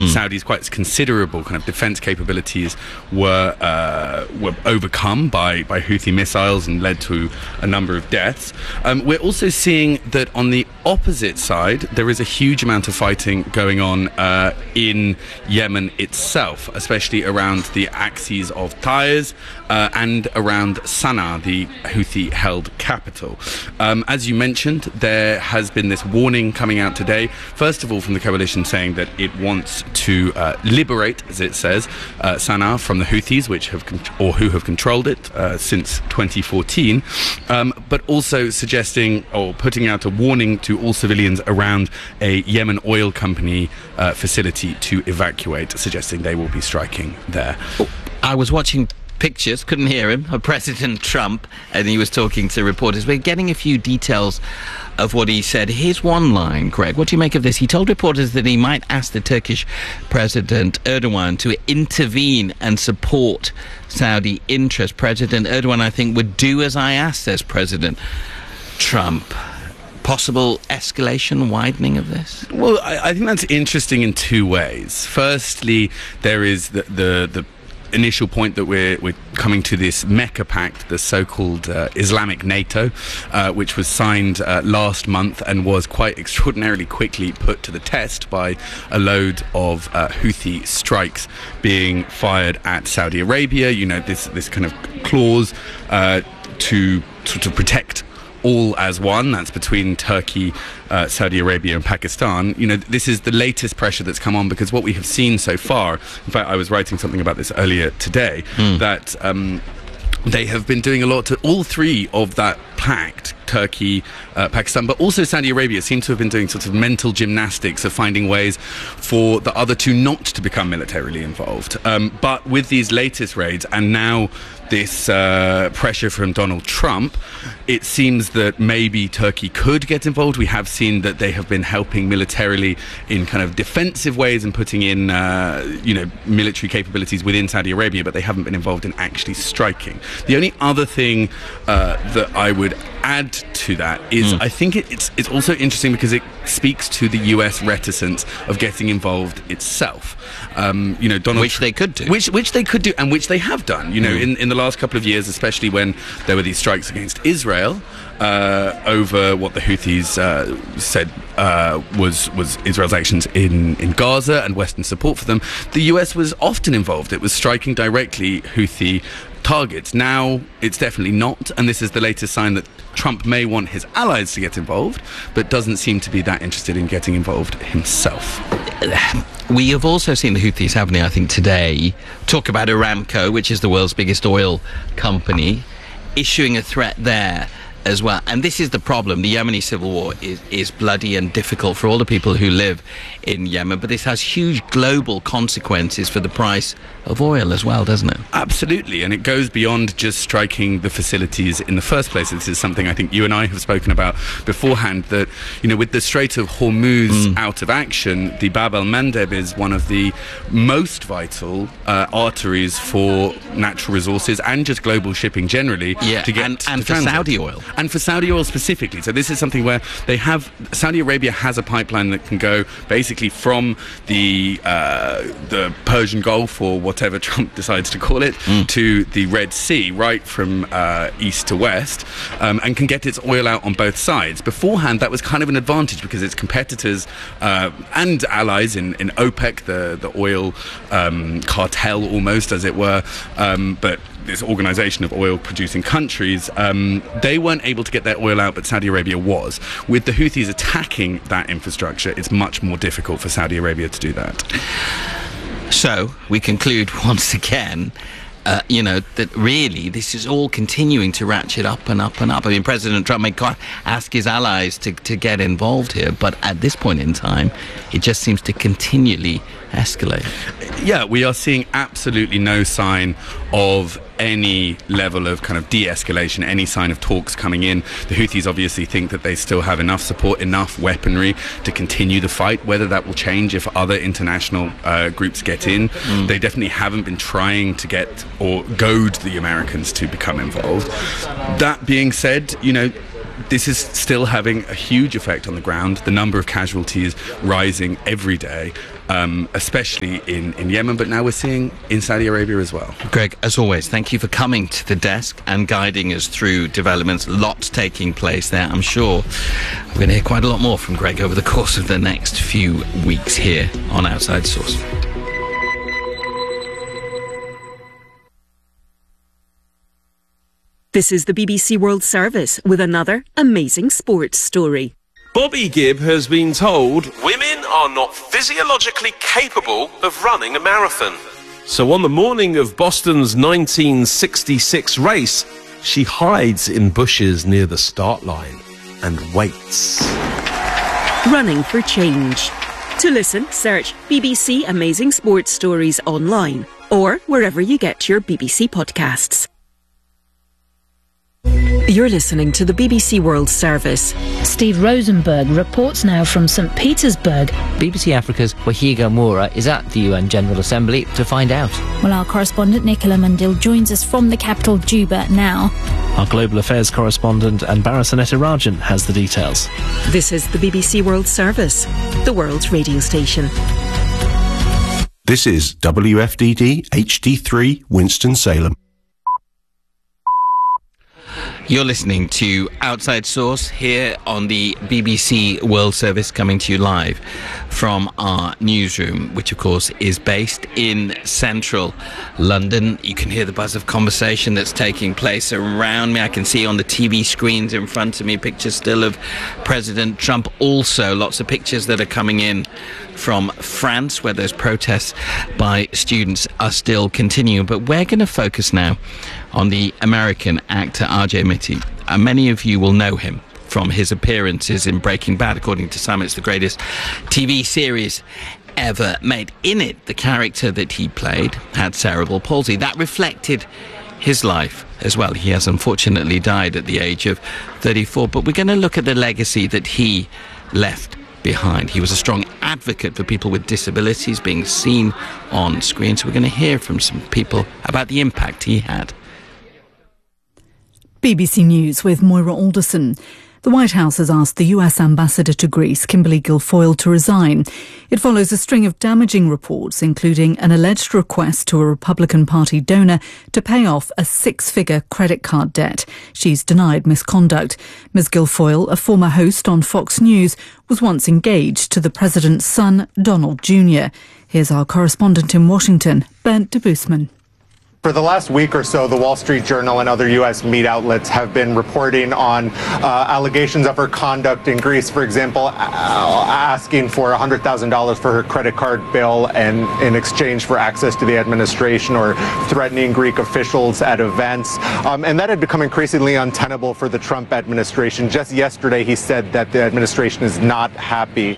Saudi's quite considerable kind of defense capabilities were overcome by Houthi missiles and led to a number of deaths. We're also seeing that on the opposite side, there is a huge amount of fighting going on in Yemen itself, especially around the axes of Taiz and around Sana'a, the Houthi-held capital. As you mentioned, there has been this warning coming out today, first of all from the coalition saying that it wants to liberate, as it says, Sana'a from the Houthis, who have controlled it since 2014, but also suggesting or putting out a warning to all civilians around a Yemen oil company facility to evacuate, suggesting they will be striking there. I was watching pictures, couldn't hear him, of President Trump, and he was talking to reporters. We're getting a few details of what he said. Here's one line, Greg. What do you make of this? He told reporters that he might ask the Turkish President Erdogan to intervene and support Saudi interests. President Erdogan, I think, would do as I asked, says President Trump. Possible escalation, widening of this? Well, I think that's interesting in two ways. Firstly, there is the initial point that we're coming to this Mecca Pact, the so-called Islamic NATO, which was signed last month and was quite extraordinarily quickly put to the test by a load of Houthi strikes being fired at Saudi Arabia. You know, this kind of clause to protect all as one, that's between Turkey, Saudi Arabia and Pakistan. You know, this is the latest pressure that's come on, because what we have seen so far, in fact I was writing something about this earlier today, that they have been doing a lot to all three of that pact, Turkey, Pakistan, but also Saudi Arabia, seem to have been doing sort of mental gymnastics of finding ways for the other two not to become militarily involved. But with these latest raids and now this pressure from Donald Trump, it seems that maybe Turkey could get involved. We have seen that they have been helping militarily in kind of defensive ways and putting in, military capabilities within Saudi Arabia, but they haven't been involved in actually striking. The only other thing that I would add to that is I think it's also interesting because it speaks to the US reticence of getting involved itself. Donald which they could do. Which they could do, and which they have done. You know, in the last couple of years, especially when there were these strikes against Israel over what the Houthis said was Israel's actions in Gaza and Western support for them, the US was often involved. It was striking directly Houthi targets. Now it's definitely not, and this is the latest sign that Trump may want his allies to get involved, but doesn't seem to be that interested in getting involved himself. We have also seen the Houthis, haven't we, I think today, talk about Aramco, which is the world's biggest oil company, issuing a threat there as well. And this is the problem. The Yemeni civil war is bloody and difficult for all the people who live in Yemen, but this has huge global consequences for the price of oil as well, doesn't it? Absolutely, and it goes beyond just striking the facilities in the first place. This is something I think you and I have spoken about beforehand, that, you know, with the Strait of Hormuz out of action, the Bab el-Mandeb is one of the most vital arteries for natural resources and just global shipping generally. Yeah, to get and to for transit. Saudi oil. And for Saudi oil specifically. So this is something where Saudi Arabia has a pipeline that can go basically from the Persian Gulf, or whatever Trump decides to call it, to the Red Sea, right from east to west, and can get its oil out on both sides. Beforehand, that was kind of an advantage because its competitors and allies in OPEC, the oil cartel almost, as it were, but this organization of oil-producing countries, they weren't able to get their oil out, but Saudi Arabia was. With the Houthis attacking that infrastructure, it's much more difficult for Saudi Arabia to do that. So, we conclude once again, that really this is all continuing to ratchet up and up and up. I mean, President Trump may ask his allies to get involved here, but at this point in time, it just seems to continually escalate. Yeah, we are seeing absolutely no sign of any level of kind of de-escalation, any sign of talks coming in. The Houthis obviously think that they still have enough support, enough weaponry to continue the fight. Whether that will change if other international groups get in, they definitely haven't been trying to get or goad the Americans to become involved. That being said, this is still having a huge effect on the ground. The number of casualties rising every day. especially in Yemen, but now we're seeing in Saudi Arabia as well. Greg, as always, thank you for coming to the desk and guiding us through developments. Lots taking place there, I'm sure. We're going to hear quite a lot more from Greg over the course of the next few weeks here on Outside Source. This is the BBC World Service with another amazing sports story. Bobby Gibb has been told women are not physiologically capable of running a marathon. So on the morning of Boston's 1966 race, she hides in bushes near the start line and waits. Running for change. To listen, search BBC Amazing Sports Stories online or wherever you get your BBC podcasts. You're listening to the BBC World Service. Steve Rosenberg reports now from St. Petersburg. BBC Africa's Wahiga Moura is at the UN General Assembly to find out. Well, our correspondent Nicola Mundil joins us from the capital, Juba, now. Our global affairs correspondent Anbara Sanetarajan has the details. This is the BBC World Service, the world's radio station. This is WFDD HD3 Winston-Salem. You're listening to Outside Source here on the BBC World Service, coming to you live from our newsroom, which of course is based in central London. You can hear the buzz of conversation that's taking place around me. I can see on the TV screens in front of me pictures still of President Trump. Also lots of pictures that are coming in from France, where those protests by students are still continuing. But we're going to focus now on the American actor R.J. Mitte. Many of you will know him from his appearances in Breaking Bad. According to some, it's the greatest TV series ever made. In it, the character that he played had cerebral palsy. That reflected his life as well. He has unfortunately died at the age of 34, but we're going to look at the legacy that he left behind. He was a strong advocate for people with disabilities being seen on screen, so we're going to hear from some people about the impact he had. BBC News with Moira Alderson. The White House has asked the US ambassador to Greece, Kimberly Guilfoyle, to resign. It follows a string of damaging reports, including an alleged request to a Republican Party donor to pay off a six-figure credit card debt. She's denied misconduct. Ms. Guilfoyle, a former host on Fox News, was once engaged to the president's son, Donald Jr. Here's our correspondent in Washington, Bernd Debusman. For the last week or so, the Wall Street Journal and other U.S. media outlets have been reporting on allegations of her conduct in Greece, for example, asking for $100,000 for her credit card bill and in exchange for access to the administration, or threatening Greek officials at events. And that had become increasingly untenable for the Trump administration. Just yesterday, he said that the administration is not happy.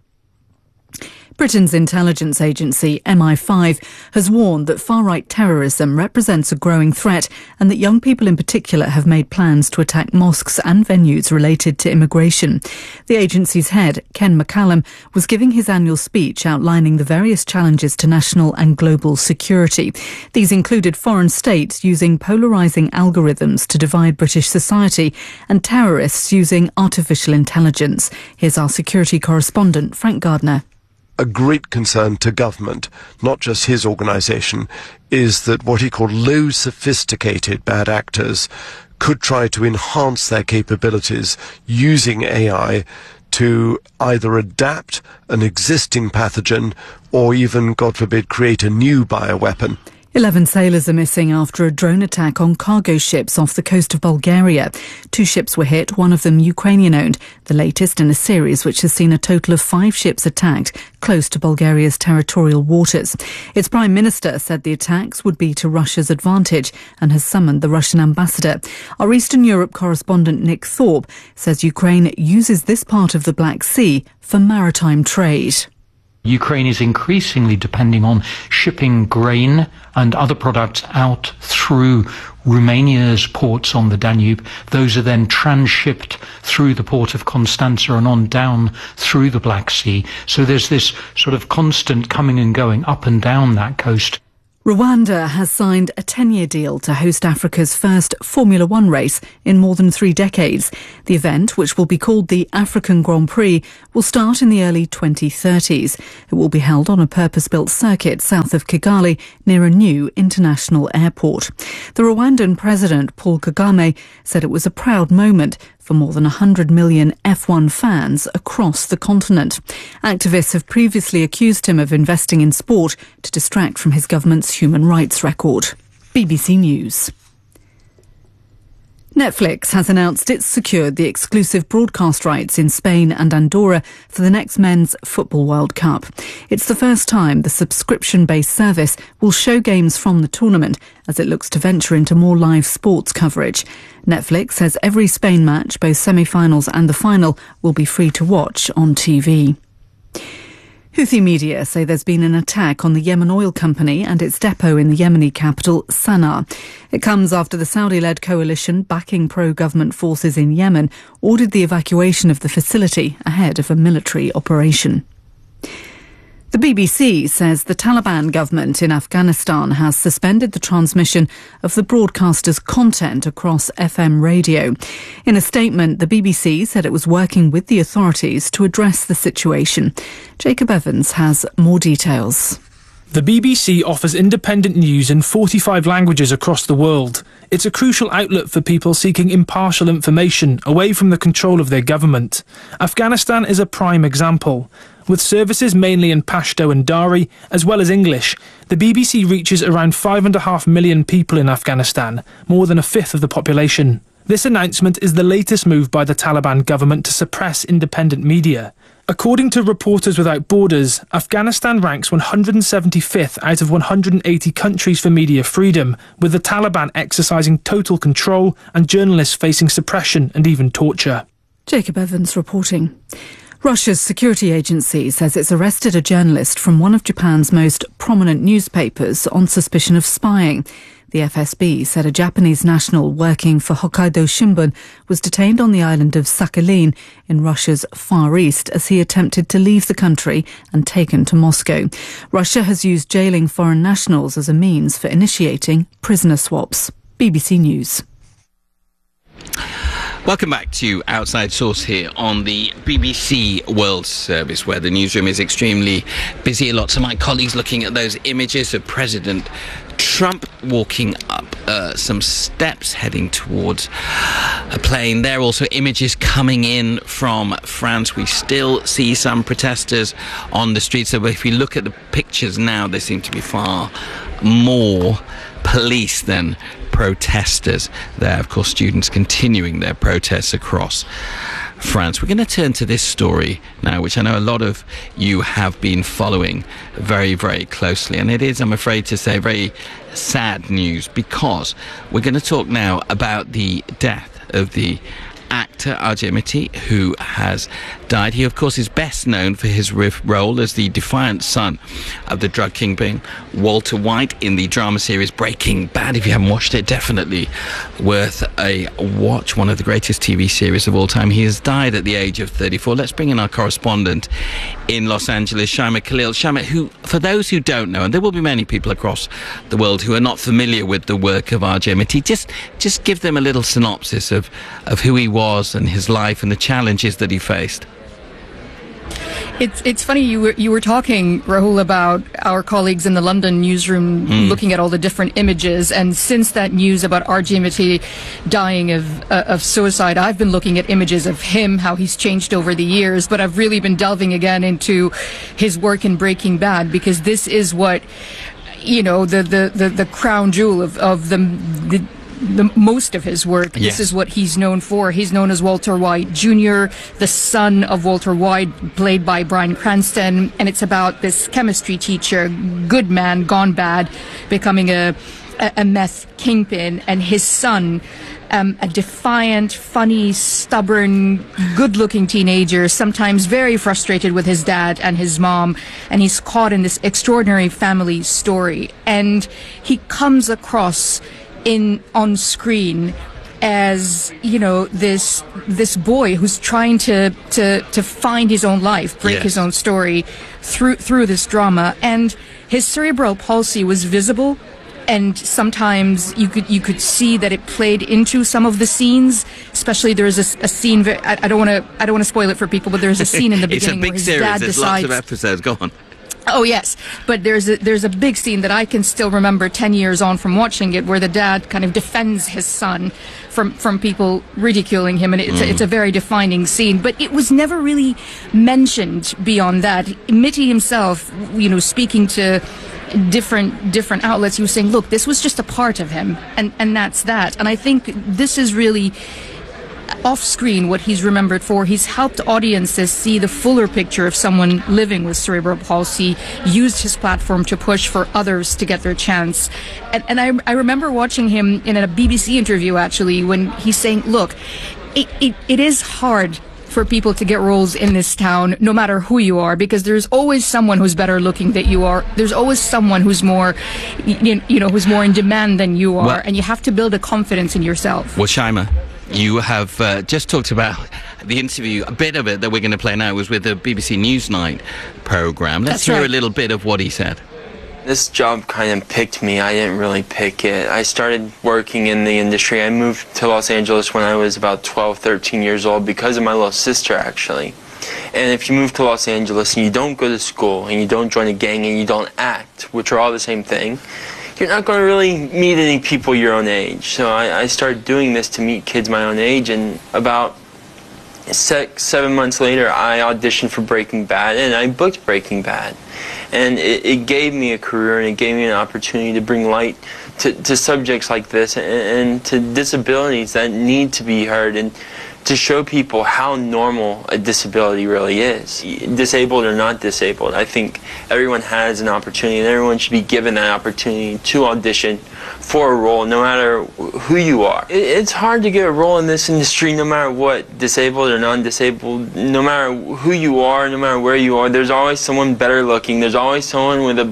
Britain's intelligence agency, MI5, has warned that far-right terrorism represents a growing threat and that young people in particular have made plans to attack mosques and venues related to immigration. The agency's head, Ken McCallum, was giving his annual speech outlining the various challenges to national and global security. These included foreign states using polarising algorithms to divide British society and terrorists using artificial intelligence. Here's our security correspondent, Frank Gardner. A great concern to government, not just his organisation, is that what he called low sophisticated bad actors could try to enhance their capabilities using AI to either adapt an existing pathogen or even, God forbid, create a new bioweapon. 11 sailors are missing after a drone attack on cargo ships off the coast of Bulgaria. 2 ships were hit, one of them Ukrainian-owned, the latest in a series which has seen a total of 5 ships attacked close to Bulgaria's territorial waters. Its prime minister said the attacks would be to Russia's advantage and has summoned the Russian ambassador. Our Eastern Europe correspondent Nick Thorpe says Ukraine uses this part of the Black Sea for maritime trade. Ukraine is increasingly depending on shipping grain and other products out through Romania's ports on the Danube. Those are then transshipped through the port of Constanța and on down through the Black Sea. So there's this sort of constant coming and going up and down that coast. Rwanda has signed a 10-year deal to host Africa's first Formula One race in more than 3 decades. The event, which will be called the African Grand Prix, will start in the early 2030s. It will be held on a purpose-built circuit south of Kigali near a new international airport. The Rwandan president, Paul Kagame, said it was a proud moment for more than 100 million F1 fans across the continent. Activists have previously accused him of investing in sport to distract from his government's human rights record. BBC News. Netflix has announced it's secured the exclusive broadcast rights in Spain and Andorra for the next Men's Football World Cup. It's the first time the subscription-based service will show games from the tournament as it looks to venture into more live sports coverage. Netflix says every Spain match, both semi-finals and the final, will be free to watch on TV. Houthi media say there's been an attack on the Yemen Oil Company and its depot in the Yemeni capital, Sana'a. It comes after the Saudi-led coalition backing pro-government forces in Yemen ordered the evacuation of the facility ahead of a military operation. The BBC says the Taliban government in Afghanistan has suspended the transmission of the broadcaster's content across FM radio. In a statement, the BBC said it was working with the authorities to address the situation. Jacob Evans has more details. The BBC offers independent news in 45 languages across the world. It's a crucial outlet for people seeking impartial information away from the control of their government. Afghanistan is a prime example. With services mainly in Pashto and Dari, as well as English, the BBC reaches around 5.5 million people in Afghanistan, more than a fifth of the population. This announcement is the latest move by the Taliban government to suppress independent media. According to Reporters Without Borders, Afghanistan ranks 175th out of 180 countries for media freedom, with the Taliban exercising total control and journalists facing suppression and even torture. Jacob Evans reporting. Russia's security agency says it's arrested a journalist from one of Japan's most prominent newspapers on suspicion of spying. The FSB said a Japanese national working for Hokkaido Shimbun was detained on the island of Sakhalin in Russia's Far East as he attempted to leave the country and taken to Moscow. Russia has used jailing foreign nationals as a means for initiating prisoner swaps. BBC News. Welcome back to Outside Source here on the BBC World Service, where the newsroom is extremely busy. Lots of my colleagues looking at those images of President Trump walking up some steps heading towards a plane. There are also images coming in from France. We still see some protesters on the streets. So if we look at the pictures now, there seem to be far more police than protesters there. Of course, students continuing their protests across France. We're going to turn to this story now, which I know a lot of you have been following very, very closely. And it is, I'm afraid to say, very sad news, because we're going to talk now about the death of the actor R.J. Mitte, who has died. He, of course, is best known for his role as the defiant son of the drug kingpin Walter White in the drama series Breaking Bad. If you haven't watched it, definitely worth a watch. One of the greatest TV series of all time. He has died at the age of 34. Let's bring in our correspondent in Los Angeles, Shaima Khalil. Shaima, who, for those who don't know, and there will be many people across the world who are not familiar with the work of R.J. Mitte, just give them a little synopsis of who he was and his life and the challenges that he faced. It's funny you were talking, Rahul, about our colleagues in the London newsroom looking at all the different images, and since that news about R.J. Mitte dying of suicide, I've been looking at images of him, how he's changed over the years, but I've really been delving again into his work in Breaking Bad, because this is what, you know, the crown jewel of the most of his work. Yes. This is what he's known for. He's known as Walter White Jr., the son of Walter White, played by Bryan Cranston, and it's about this chemistry teacher, good man gone bad, becoming a meth kingpin, and his son, a defiant, funny, stubborn, good-looking teenager, sometimes very frustrated with his dad and his mom, and he's caught in this extraordinary family story, and he comes across on screen as, you know, this boy who's trying to find his own life, break his own story through this drama. And his cerebral palsy was visible, and sometimes you could see that it played into some of the scenes. Especially there's a scene. I don't want to spoil it for people, but there's a scene in the beginning where his dad decides. There's lots of episodes. Go on. Oh yes, but there's a big scene that I can still remember 10 years on from watching it, where the dad kind of defends his son from people ridiculing him, and it's a very defining scene. But it was never really mentioned beyond that. Mitty himself, speaking to different outlets, he was saying, look, this was just a part of him, and that's that. And I think this is really off-screen what he's remembered for. He's helped audiences see the fuller picture of someone living with cerebral palsy, used his platform to push for others to get their chance. And I remember watching him in a BBC interview, actually, when he's saying, look, it is hard for people to get roles in this town, no matter who you are, because there's always someone who's better looking than you are. There's always someone who's more, who's more in demand than you are, and you have to build a confidence in yourself. Well, Shaima, you have just talked about the interview. A bit of it that we're going to play now was with the BBC Newsnight programme. Let's hear a little bit of what he said. This job kind of picked me. I didn't really pick it. I started working in the industry. I moved to Los Angeles when I was about 12, 13 years old because of my little sister, actually. And if you move to Los Angeles and you don't go to school and you don't join a gang and you don't act, which are all the same thing, you're not going to really meet any people your own age. So I started doing this to meet kids my own age, and about 7 months later I auditioned for Breaking Bad, and I booked Breaking Bad. And it gave me a career, and it gave me an opportunity to bring light to subjects like this and to disabilities that need to be heard, and to show people how normal a disability really is. Disabled or not disabled, I think everyone has an opportunity, and everyone should be given that opportunity to audition for a role, no matter who you are. It's hard to get a role in this industry, no matter what, disabled or non-disabled, no matter who you are, no matter where you are. There's always someone better looking. There's always someone with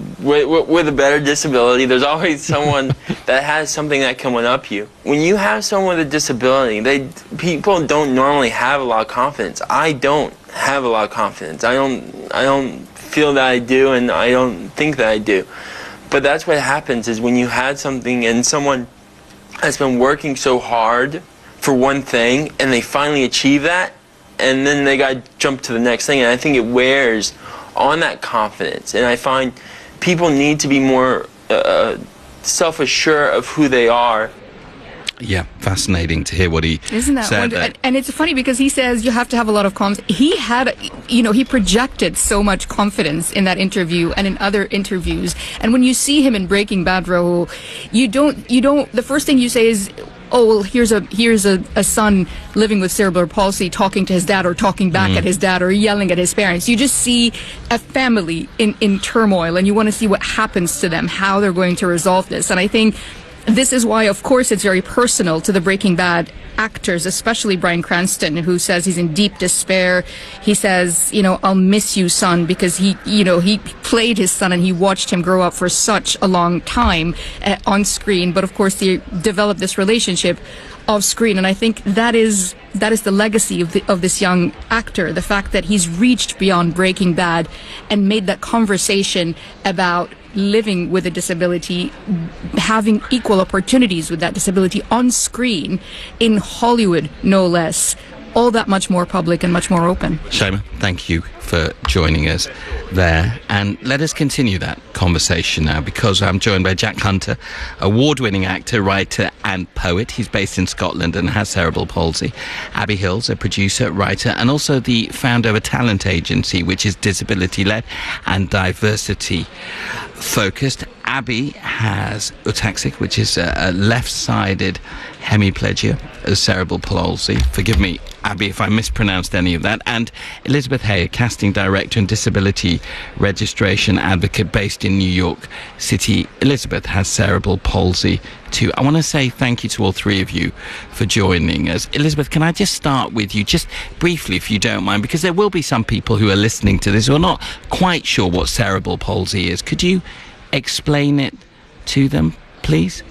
a better disability. There's always someone that has something that can one-up you. When you have someone with a disability, people don't normally have a lot of confidence. I don't have a lot of confidence. I don't feel that I do, and I don't think that I do. But that's what happens, is when you had something and someone has been working so hard for one thing and they finally achieve that, and then they got to jump to the next thing, and I think it wears on that confidence. And I find people need to be more self-assured of who they are. Yeah, fascinating to hear what he said. And it's funny because he says you have to have a lot of confidence. He had, he projected so much confidence in that interview and in other interviews. And when you see him in Breaking Bad, Rahul, you don't, the first thing you say is, oh, well, here's a son living with cerebral palsy talking to his dad, or talking back at his dad, or yelling at his parents. You just see a family in turmoil, and you want to see what happens to them, how they're going to resolve this. And I think this is why, of course, it's very personal to the Breaking Bad actors, especially Bryan Cranston, who says he's in deep despair. He says, I'll miss you, son, because he played his son and he watched him grow up for such a long time on screen. But of course, they developed this relationship off screen, and I think that is the legacy of this young actor. The fact that he's reached beyond Breaking Bad and made that conversation about living with a disability, having equal opportunities with that disability on screen, in Hollywood, no less, all that much more public and much more open. Shaima, thank you for joining us there. And let us continue that conversation now, because I'm joined by Jack Hunter, award-winning actor, writer and poet. He's based in Scotland and has cerebral palsy. Abby Hills, a producer, writer, and also the founder of a talent agency which is disability-led and diversity-focused. Abby has ataxic, which is a left-sided hemiplegia of cerebral palsy. Forgive me, Abby, if I mispronounced any of that. And Elizabeth Hay, a casting director and disability registration advocate based in New York City. Elizabeth has cerebral palsy too. I want to say thank you to all three of you for joining us. Elizabeth, can I just start with you, just briefly, if you don't mind, because there will be some people who are listening to this who are not quite sure what cerebral palsy is. Could you explain it to them, please?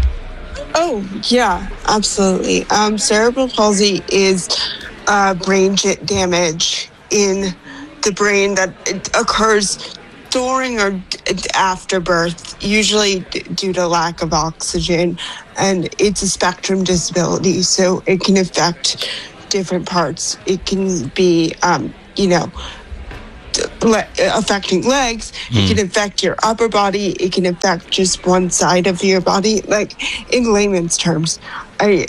Oh, yeah, absolutely. Cerebral palsy is brain damage in the brain that occurs during or after birth, usually due to lack of oxygen, and it's a spectrum disability, so it can affect different parts. It can be, affecting legs. It can affect your upper body. It can affect just one side of your body. Like, in layman's terms, it's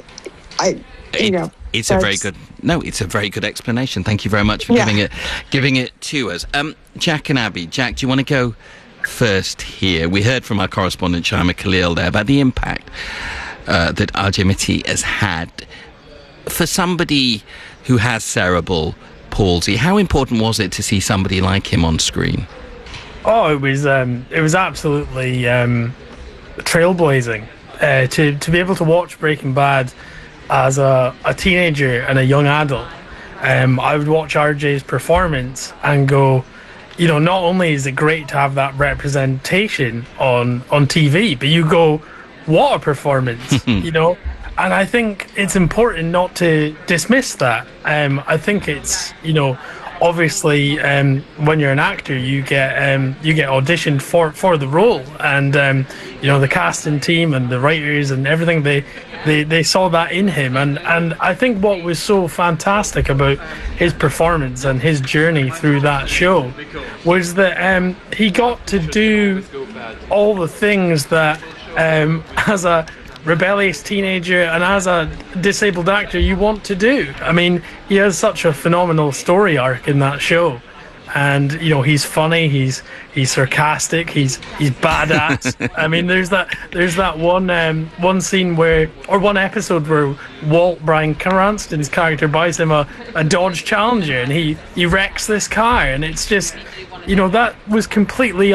a very good. No, it's a very good explanation. Thank you very much for giving it to us. Jack and Abby. Jack, do you want to go first here? We heard from our correspondent Shaima Khalil there about the impact that RJ Mitti has had for somebody who has cerebral palsy. How important was it to see somebody like him on screen? Oh, it was absolutely trailblazing to be able to watch Breaking Bad as a teenager and a young adult. I would watch RJ's performance and go, not only is it great to have that representation on TV, but you go, what a performance, And I think it's important not to dismiss that. I think it's, obviously when you're an actor, you get auditioned for the role, and the casting team and the writers and everything, they saw that in him, and I think what was so fantastic about his performance and his journey through that show was that he got to do all the things that as a rebellious teenager and as a disabled actor you want to do. I mean, he has such a phenomenal story arc in that show, and he's funny, he's sarcastic, he's badass. I mean, there's that one scene one episode where Brian Cranston's character buys him a Dodge Challenger, and he wrecks this car, and it's just that was completely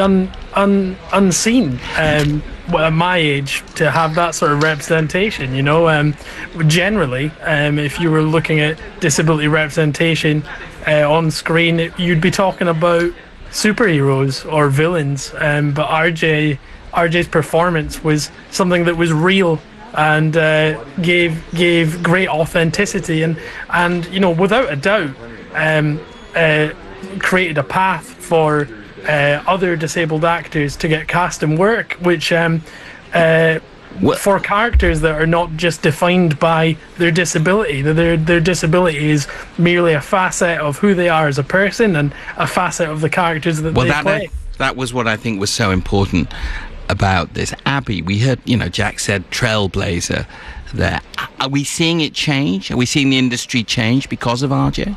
unseen at my age, to have that sort of representation. Generally, if you were looking at disability representation on screen, you'd be talking about superheroes or villains, but RJ's performance was something that was real and gave great authenticity, and without a doubt created a path for other disabled actors to get cast and work, which for characters that are not just defined by their disability. Their disability is merely a facet of who they are as a person and a facet of the characters that they play. That was what I think was so important about this. Abby, we heard, Jack said trailblazer there. Are we seeing it change? Are we seeing the industry change because of RJ?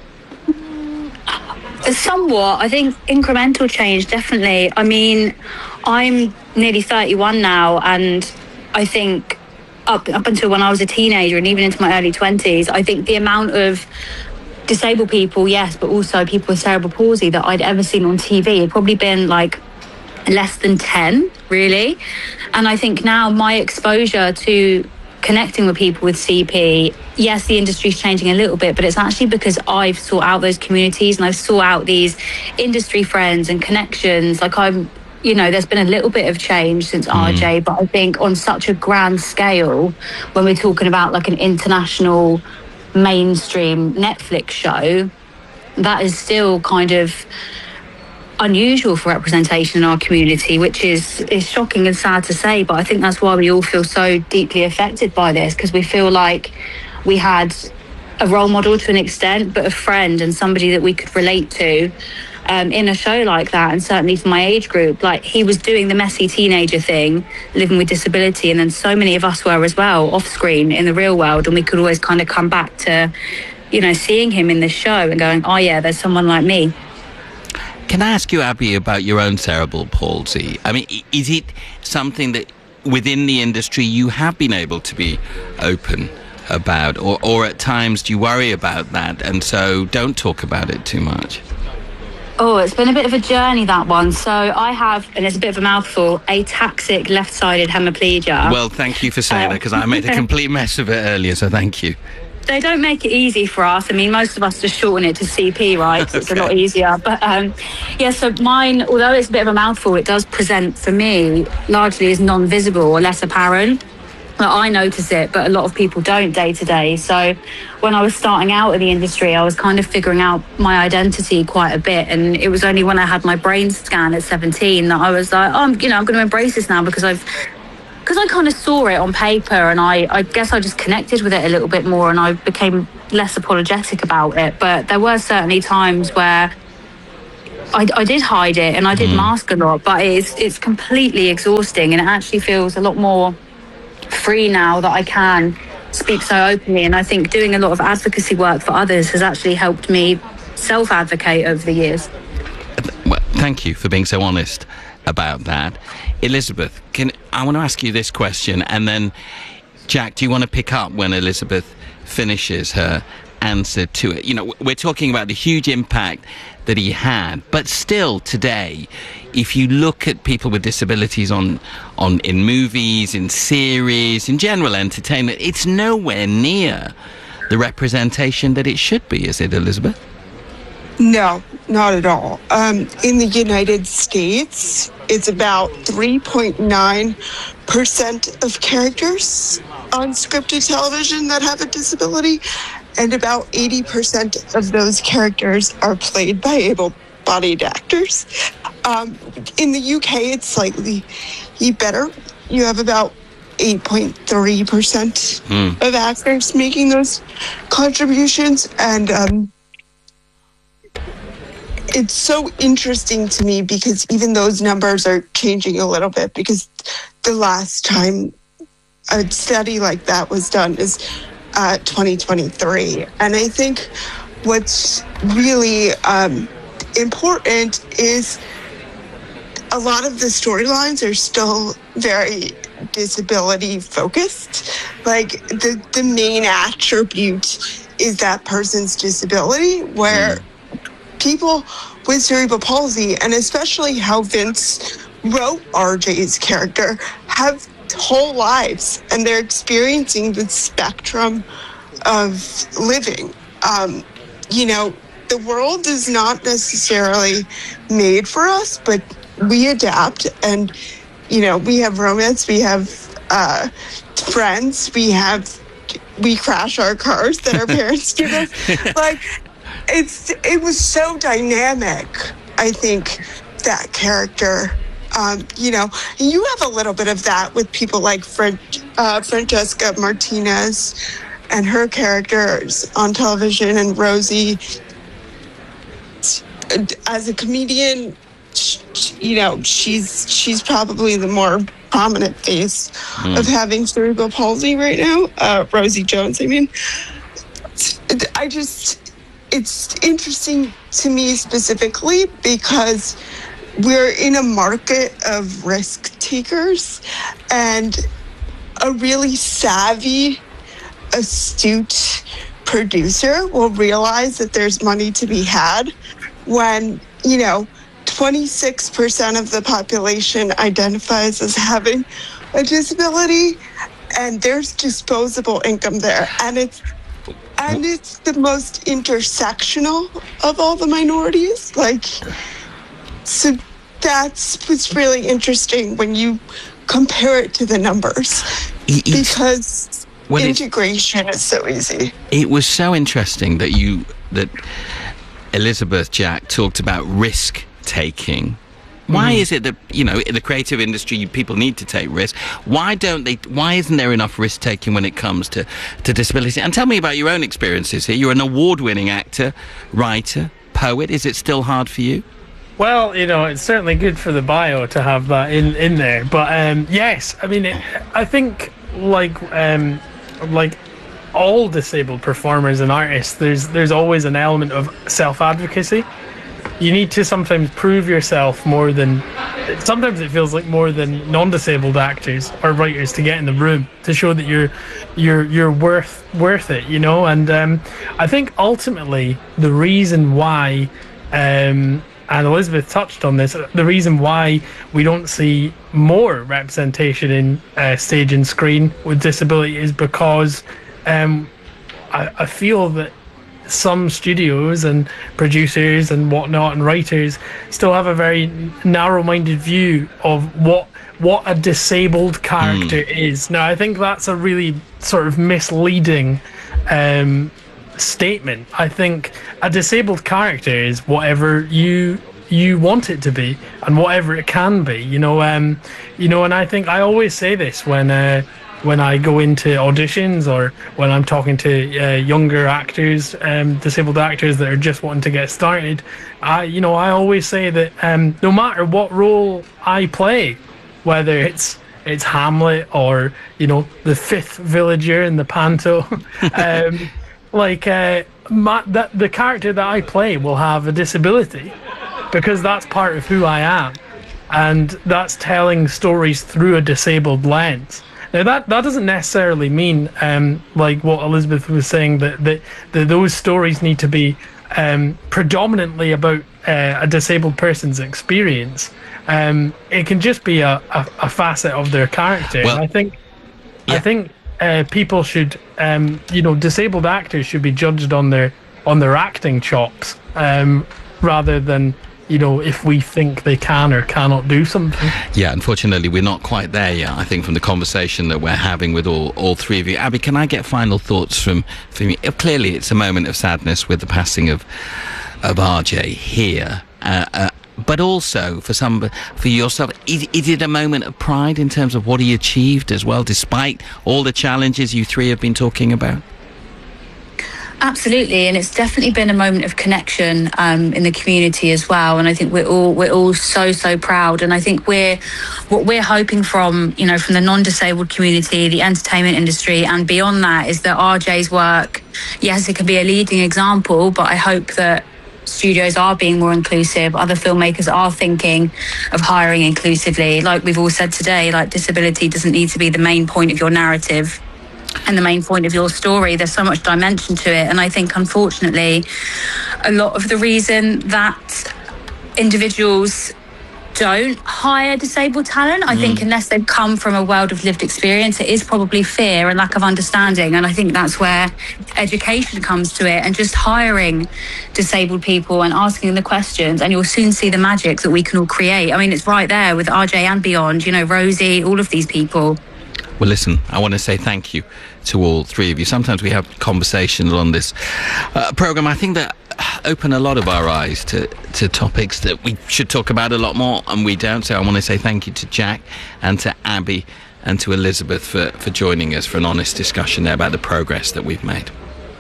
Somewhat. I think incremental change, definitely. I mean, I'm nearly 31 now, and I think up until when I was a teenager and even into my early 20s, I think the amount of disabled people, yes, but also people with cerebral palsy that I'd ever seen on TV had probably been like less than 10, really. And I think now my exposure to connecting with people with CP, yes, the industry's changing a little bit, but it's actually because I've sought out those communities and I've sought out these industry friends and connections. Like there's been a little bit of change since RJ, but I think on such a grand scale, when we're talking about like an international mainstream Netflix show, that is still kind of unusual for representation in our community, which is shocking and sad to say, but I think that's why we all feel so deeply affected by this, because we feel like we had a role model to an extent, but a friend and somebody that we could relate to in a show like that. And certainly for my age group, like, he was doing the messy teenager thing, living with disability, and then so many of us were as well off screen in the real world, and we could always kind of come back to seeing him in this show and going, oh yeah, there's someone like me. Can I ask you, Abby, about your own cerebral palsy? I mean, is it something that within the industry you have been able to be open about, or at times do you worry about that and so don't talk about it too much? Oh, it's been a bit of a journey, that one. So I have, and it's a bit of a mouthful, ataxic left-sided hemiplegia. Well, thank you for saying that, because I made a complete mess of it earlier, so thank you. They don't make it easy for us. I mean, most of us just shorten it to CP, right? So it's a lot easier. But so mine, although it's a bit of a mouthful, it does present for me largely as non-visible or less apparent. I notice it, but a lot of people don't day to day. So when I was starting out in the industry, I was kind of figuring out my identity quite a bit. And it was only when I had my brain scan at 17 that I was like, I'm going to embrace this now, because I kind of saw it on paper, and I guess I just connected with it a little bit more, and I became less apologetic about it. But there were certainly times where I did hide it and I did mask a lot, but it's completely exhausting, and it actually feels a lot more free now that I can speak so openly. And I think doing a lot of advocacy work for others has actually helped me self-advocate over the years. Well, thank you for being so honest about that. Elizabeth, I want to ask you this question, and then Jack, do you want to pick up when Elizabeth finishes her answer to it? You know, we're talking about the huge impact that he had, but still today, if you look at people with disabilities in movies, in series, in general entertainment, it's nowhere near the representation that it should be, is it, Elizabeth? No, not at all. In the United States, it's about 3.9% of characters on scripted television that have a disability, and about 80% of those characters are played by able-bodied actors. In the UK, it's slightly better. You have about 8.3% of actors making those contributions, and it's so interesting to me because even those numbers are changing a little bit, because the last time a study like that was done is 2023. And I think what's really important is a lot of the storylines are still very disability focused. Like the main attribute is that person's disability, where people with cerebral palsy, and especially how Vince wrote RJ's character, have whole lives, and they're experiencing the spectrum of living. The world is not necessarily made for us, but we adapt, and we have romance, we have friends, we crash our cars that our parents give us. Like, it was so dynamic, I think, that character. You have a little bit of that with people like Francesca Martinez and her characters on television, and Rosie. As a comedian, she's probably the more prominent face of having cerebral palsy right now. Rosie Jones, I mean. It's interesting to me specifically because we're in a market of risk takers, and a really savvy, astute producer will realize that there's money to be had when, 26% of the population identifies as having a disability, and there's disposable income there. And it's the most intersectional of all the minorities. So that's what's really interesting when you compare it to the numbers, because integration is so easy. It was so interesting that Elizabeth, Jack, talked about risk taking. Why is it that, in the creative industry, people need to take risks? Why isn't there enough risk taking when it comes to disability? And tell me about your own experiences here. You're an award-winning actor, writer, poet. Is it still hard for you? Well, it's certainly good for the bio to have that in there. But yes, I mean, I think like all disabled performers and artists, there's always an element of self-advocacy. You need to sometimes prove yourself more than, sometimes it feels like more than non-disabled actors or writers to get in the room, to show that you're worth it, And I think ultimately the reason why, and Elizabeth touched on this, the reason why we don't see more representation in stage and screen with disability is because I feel that some studios and producers and whatnot and writers still have a very narrow-minded view of what a disabled character is. Now, I think that's a really sort of misleading statement. I think a disabled character is whatever you want it to be and whatever it can be. And I think I always say this when I go into auditions or when I'm talking to younger actors, disabled actors that are just wanting to get started. I always say that no matter what role I play, whether it's Hamlet or the fifth villager in the panto, the character that I play will have a disability because that's part of who I am, and that's telling stories through a disabled lens. Now that doesn't necessarily mean like what Elizabeth was saying that those stories need to be predominantly about a disabled person's experience. It can just be a facet of their character. Well, and I think people should, disabled actors should be judged on their acting chops rather than if we think they can or cannot do something. Yeah, unfortunately, we're not quite there yet, I think, from the conversation that we're having with all three of you. Abby, can I get final thoughts from you? Clearly, it's a moment of sadness with the passing of RJ here. But also, for yourself, is it a moment of pride in terms of what he achieved as well, despite all the challenges you three have been talking about? Absolutely, and it's definitely been a moment of connection in the community as well. And I think we're all so proud. And I think what we're hoping from the non-disabled community, the entertainment industry, and beyond that, is that RJ's work, yes, it can be a leading example, but I hope that studios are being more inclusive. Other filmmakers are thinking of hiring inclusively. Like we've all said today, like disability doesn't need to be the main point of your narrative and the main point of your story. There's so much dimension to it. And I think, unfortunately, a lot of the reason that individuals don't hire disabled talent, I think, unless they've come from a world of lived experience, it is probably fear and lack of understanding. And I think that's where education comes to it, and just hiring disabled people and asking them the questions, and you'll soon see the magic that we can all create. I mean, it's right there with RJ and beyond, Rosie, all of these people. Well, listen, I want to say thank you to all three of you. Sometimes we have conversations on this programme, I think, that open a lot of our eyes to topics that we should talk about a lot more, and we don't. So I want to say thank you to Jack and to Abby and to Elizabeth for joining us for an honest discussion there about the progress that we've made.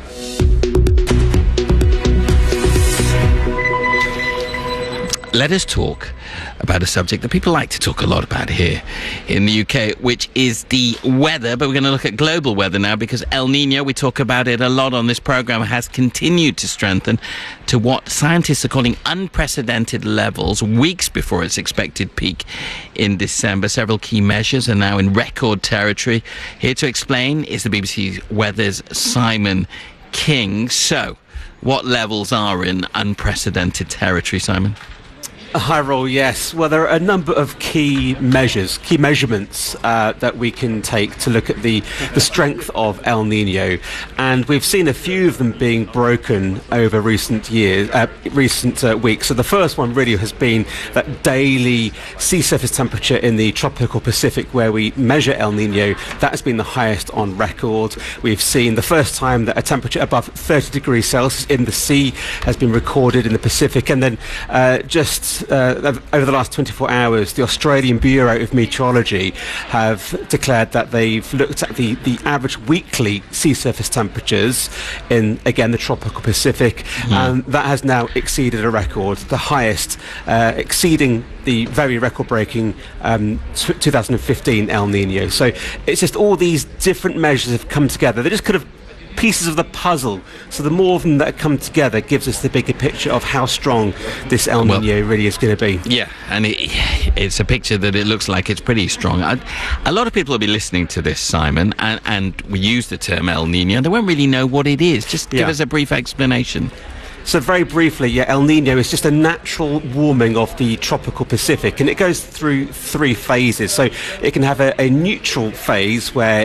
Let us talk about a subject that people like to talk a lot about here in the UK, which is the weather. But we're going to look at global weather now, because El Nino, we talk about it a lot on this programme, has continued to strengthen to what scientists are calling unprecedented levels, weeks before its expected peak in December. Several key measures are now in record territory. Here to explain is the BBC Weather's Simon King. So, what levels are in unprecedented territory, Simon? Hi, Roll. Yes. Well, there are a number of key measurements that we can take to look at the strength of El Nino, and we've seen a few of them being broken over recent weeks. So the first one really has been that daily sea surface temperature in the tropical Pacific, where we measure El Nino. That has been the highest on record. We've seen the first time that a temperature above 30 degrees Celsius in the sea has been recorded in the Pacific, and then over the last 24 hours, the Australian Bureau of Meteorology have declared that they've looked at the average weekly sea surface temperatures in, again, the tropical Pacific, and that has now exceeded a record, the highest, exceeding the very record-breaking 2015 El Nino. So it's just all these different measures have come together. They're just kind of pieces of the puzzle. So the more of them that come together gives us the bigger picture of how strong this El Nino really is going to be. Yeah, and it's a picture that it looks like it's pretty strong. A lot of people will be listening to this, Simon, and we use the term El Nino, and they won't really know what it is. Just give us a brief explanation. So very briefly, El Nino is just a natural warming of the tropical Pacific, and it goes through three phases. So it can have a neutral phase where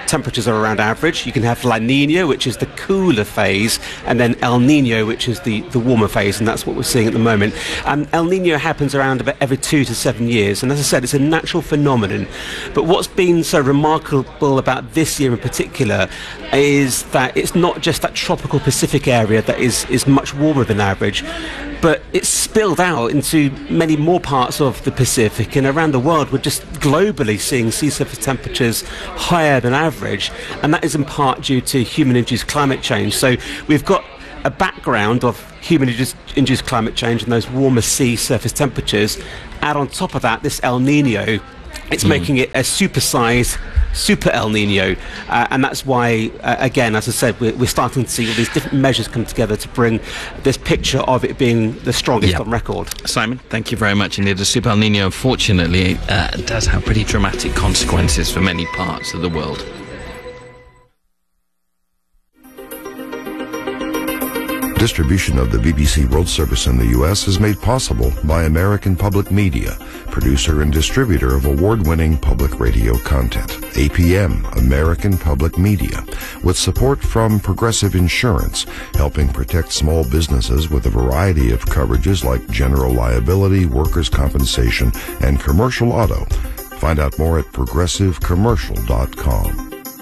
temperatures are around average. You can have La Nina, which is the cooler phase, and then El Nino, which is the warmer phase, and that's what we're seeing at the moment. El Nino happens around about every 2 to 7 years, and as I said, it's a natural phenomenon. But what's been so remarkable about this year in particular is that it's not just that tropical Pacific area that is much warmer than average, but it's spilled out into many more parts of the Pacific, and around the world we're just globally seeing sea surface temperatures higher than average, and that is in part due to human-induced climate change. So we've got a background of human-induced climate change and those warmer sea surface temperatures. Add on top of that this El Nino, it's making it a supersized Super El Nino, and that's why, again, as I said, we're starting to see all these different measures come together to bring this picture of it being the strongest on record. Simon, thank you very much indeed. The Super El Nino, unfortunately, does have pretty dramatic consequences for many parts of the world. Distribution of the BBC World Service in the U.S. is made possible by American Public Media, producer and distributor of award-winning public radio content. APM, American Public Media, with support from Progressive Insurance, helping protect small businesses with a variety of coverages like general liability, workers' compensation, and commercial auto. Find out more at progressivecommercial.com.